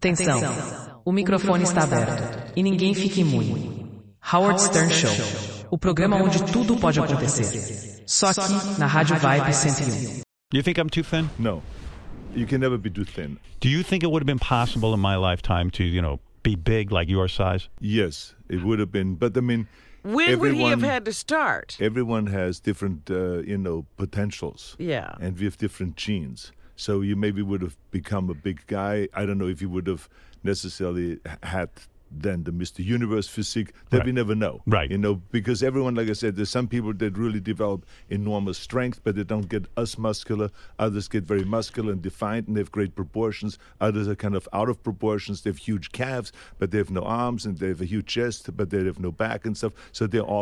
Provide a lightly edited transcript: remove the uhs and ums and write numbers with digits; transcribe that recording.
Atenção, o microfone está aberto e ninguém fique imune. Howard Stern Show, o programa onde tudo pode acontecer. Só aqui na Rádio Vibe 101. Do you think I'm too thin? No. You can never be too thin. Do you think it would have been possible in my lifetime to, be big like your size? Yes, it would have been. But I mean, when would he have had to start? Everyone has different, potentials. Yeah. And we have different genes. So you maybe would have become a big guy. I don't know if you would have necessarily had then the Mr. Universe physique. That Right. we never know. Right. Because everyone, like I said, there's some people that really develop enormous strength, but they don't get as muscular. Others get very muscular and defined, and they have great proportions. Others are kind of out of proportions. They have huge calves, but they have no arms, and they have a huge chest, but they have no back and stuff. So they're off.